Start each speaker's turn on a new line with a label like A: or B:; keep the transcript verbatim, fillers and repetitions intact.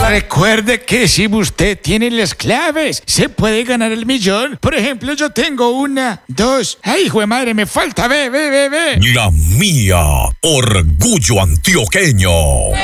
A: Recuerde que si usted tiene las claves, se puede ganar el millón. Por ejemplo, yo tengo una, dos. ¡Ay, hijo de madre, me falta! ¡Ve, ve, ve, ve!
B: La mía, orgullo antioqueño.